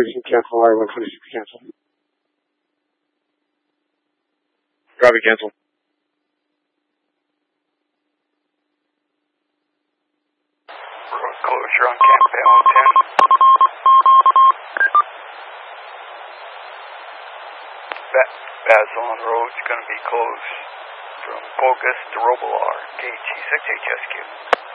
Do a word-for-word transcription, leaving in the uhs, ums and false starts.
sixteen cancel, R one twenty-six cancel. Copy, cancel. Road closure on Camp Valentin. Ba- Basilon Road's going to be closed from Pocus to Robilar, K G six H S Q.